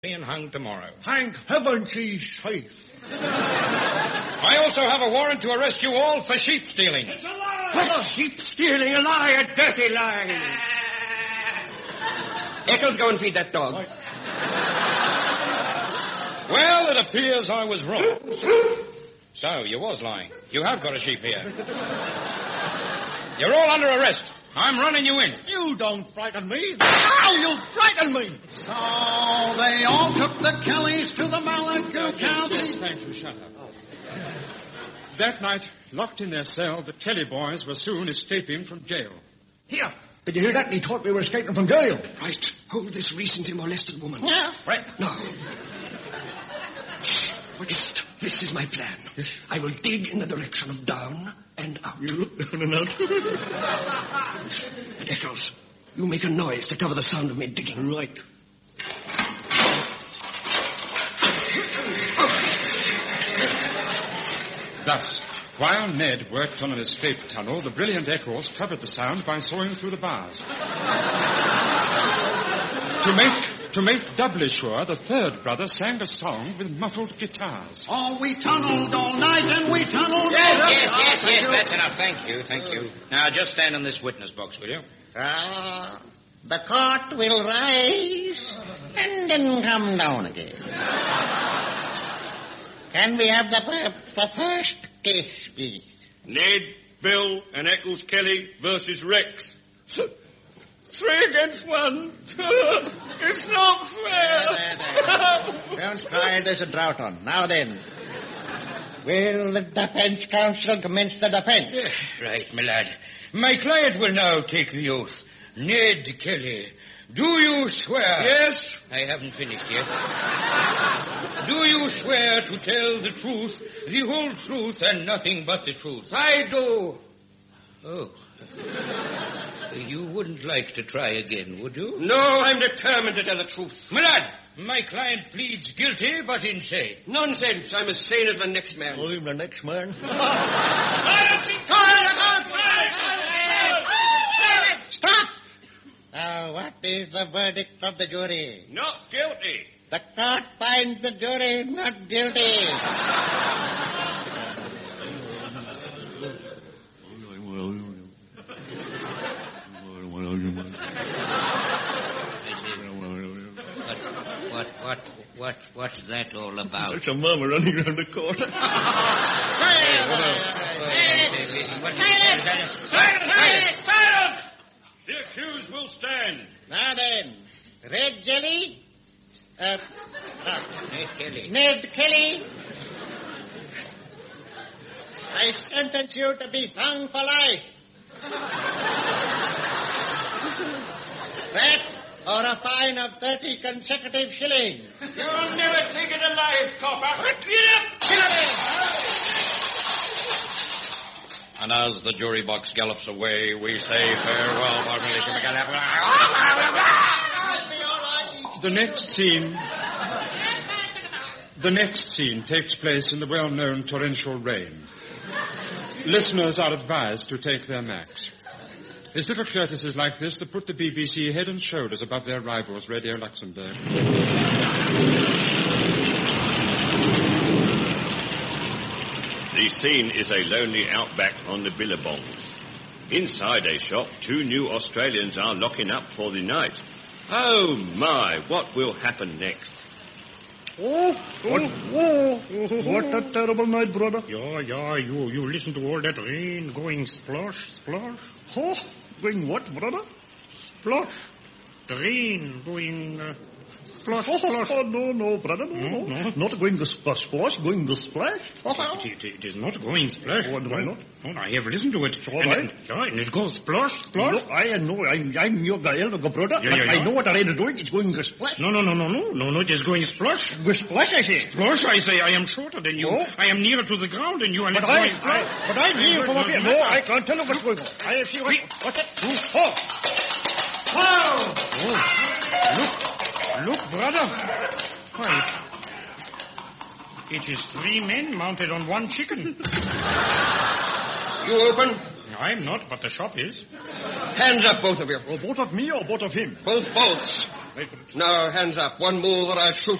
being hung tomorrow. Thank heaven she's safe. I also have a warrant to arrest you all for sheep stealing. It's a lie! What? Sheep stealing, a lie, a dirty lie. Eccles, go and feed that dog. Well, it appears I was wrong. So, you was lying. You have got a sheep here. You're all under arrest. I'm running you in. You don't frighten me. Ow, you frighten me. So they all took the Kellys to the Malibu County. Yes, thank you. Shut up. That night, locked in their cell, the Kelly boys were soon escaping from jail. Here. Did you hear that? He thought we were escaping from jail. Right. Hold this recently molested woman. Yeah. Right. No. This is my plan. I will dig in the direction of down and out. You look down and out. And Eccles, you make a noise to cover the sound of me digging. Right. Thus, while Ned worked on an escape tunnel, the brilliant Eccles covered the sound by sawing through the bars. To make doubly sure, the third brother sang a song with muffled guitars. Oh, we tunneled all night and we tunneled Yes, all yes, that's enough. Thank you. Now, just stand on this witness box, will you? The court will rise and then come down again. Can we have the first case, please? Ned, Bill, and Eccles Kelly versus Rex. 3 against 1. It's not fair. Don't cry, there's a drought on. Now then, will the defense counsel commence the defense? Right, my lad. My client will now take the oath. Ned Kelly, do you swear? Yes. I haven't finished yet. Do you swear to tell the truth, the whole truth, and nothing but the truth? I do. Oh. You wouldn't like to try again, would you? No, I'm determined to tell the truth. My lad, my client pleads guilty but insane. Nonsense. I'm as sane as the next man. I'm the next man. Stop! Now, what is the verdict of the jury? Not guilty. The court finds the jury not guilty. What's that all about? There's a mama running around the court. Silence! The accused will stand. Now then, Red Jelly, Ned Kelly, I sentence you to be hung for life. That or a fine of 30 consecutive shillings. You'll never take it alive, copper. And as the jury box gallops away, we say farewell. The next scene takes place in the well-known torrential rain. Listeners are advised to take their max. It's little courtesies like this that put the BBC head and shoulders above their rivals, Radio Luxembourg. The scene is a lonely outback on the Billabongs. Inside a shop, 2 new Australians are locking up for the night. Oh, my, what will happen next? What a terrible night, brother. Yeah, you listen to all that rain going splosh, splosh. Oh, going what, brother? Splosh. The rain going splosh, splosh. Oh, no, brother, no. Not going to splash, going to splash. It is not going splash. Why not? No, I have listened to it. All right. And it goes splosh, splosh. No, I know. I'm your elder brother. Yeah. I know what the rain is doing. It's going to splash. No, it is going splosh. Splash, I say. Splosh, I say. I am shorter than you. Oh? I am nearer to the ground than you, and But it's going splosh. But I'm here from up here. No, I can't tell you what's going on. I see what's it? Oh. Look, brother. Why, it is 3 men mounted on 1 chicken. You open? I'm not, but the shop is. Hands up, both of you. Oh, both of me or both of him? Both. Wait for it. Now, hands up. One move or I'll shoot